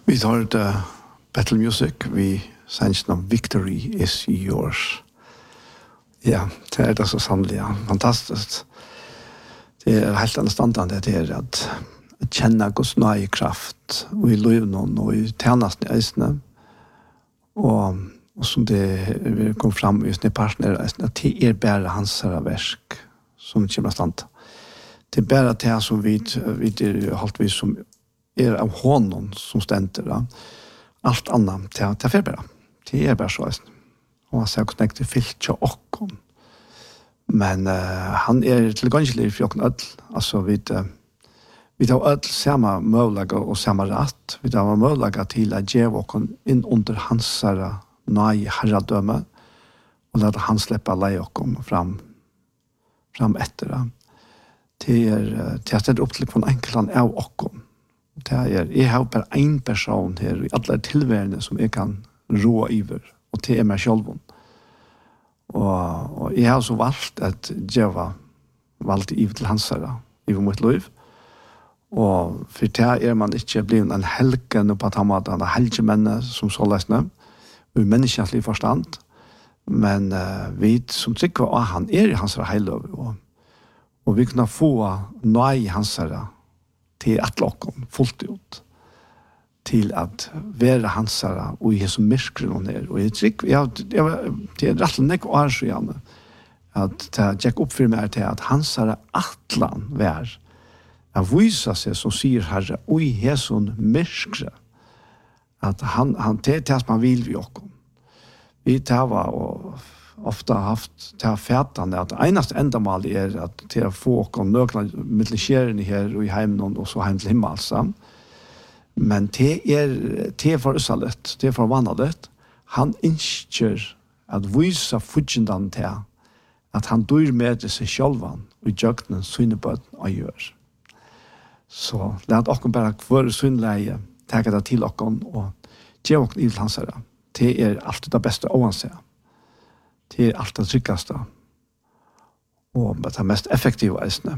Vi tar det Battle Music, vi sanns om Victory is yours. Ja, det det så sannelig, ja. Fantastiskt. Det helt anståndande det att känna Guds nøye kraft och i livet och i tjänsten i eisene. Och som det kom fram just när partner att det är bara hans verk som kommer stand. Det är bara det som vi är halt vi som är av honom som ständer da. Allt annat till förbära. Det är bara så. Och han säger att det fyllt till okon. Men han är tillgångslig för okon öll. Alltså vi tar öll samma möjliga och samma rätt. Vi tar möjliga till att ge okon in under hans nøye herradöme och låta han släppa lei okon fram efter det. Det är upp till en enkelan av okon. Jeg har bare en person her i alle tilværende som jeg kan rå iver, og det er meg selv. Og jeg har så valgt at jeg var valgt iver til hans herre, iver mot liv. Og for det er man ikke blevet en helgen på at han var en helgemenne som så løsne, i menneskelig forstand, men vi som trykker av han er i hans herre heiløv, og vi kunne få nøye i hans herre, til at lokken fullt ut til at være hansara og i hans myrkren og ned. Og jeg trykker, det er rett og slett år så gjerne, at det gikk opp for meg til at hansara atlan vær å vise seg som sier herre og i hans myrkren at han det er det som han vil vi okken. Vi tar og ofta haft till fätande att enaste ändamål är att till att få och nökna mittelskärn här och i hemmen och så hem till himmelsen. Men det är för usalet, det är för vanligt. Han inskör att visa fudgendan till att han dör med sig självan och jöknen synneböd och gör. Så låt oss bara för synnläge ta det till oss och ge oss i hans herre. Det är allt det bästa oansett. Det är allt det tryggaste och det mest effektiva eisne.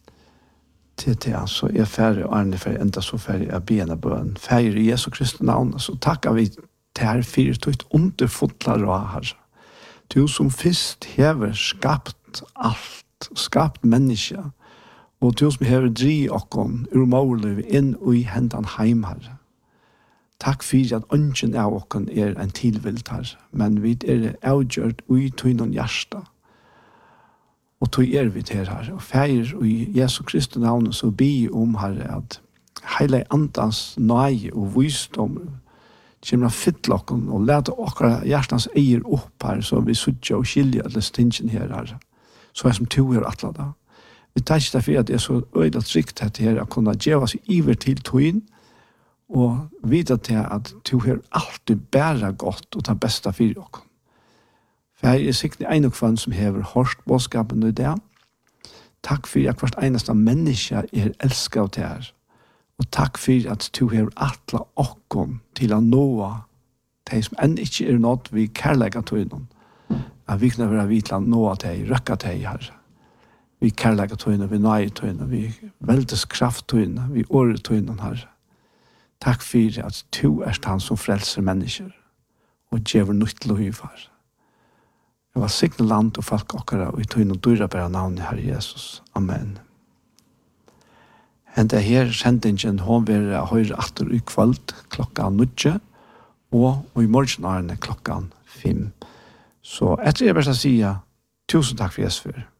Det är alltså färre och arne för ända så färre är bena bön. Färre i Jesu Kristi navn så tackar vi det här för ett underfotlar och här. Du som först hever skapt allt, skapt människa och du som hever dri okon ur måliv in och i händan heim här. Takk for at ønsken av okken er en tilvilt her, men vi er avgjørt ui tøynon hjärsta. Og tøy er vi til her. Og feir i Jesu Kristi navn så bi om her at heile andans nøye og visdom kommer å fylle okken og lete okkara hjertans eier opp her så vi suttje og skilje alle stingen her. Så som to er atla da. Vi tar ikke derfor at det er så øyda trygt her å kunne gjøre seg iver til tøyen og vite til at du har alltid bæra godt og ta bästa for dere. For jeg er sikkert en og kvann som hever hårst bådskapen i det. Takk for at hvert eneste menneske er elsket av det her. Og takk for at du har atla okken til å nå de som enn ikke er nådd vi kærlegger til noen. At vi kan være vidt til å nå de, røkke de her. Vi kærlegger til noen, vi nøye til noen, vi veldes kraft til noen, vi året til noen her. Takk for at du er han som frelser mennesker og gjør nytt liv her. Jeg var signe land og folk okkara og i tøyne og dyra bæra navnet Herre Jesus. Amen. Hende her sendingen hon vil høyre atter i kveld klokka 9 og i morgenarene klokka 5. Så etter jeg bare skal si tusen takk for Jesus for.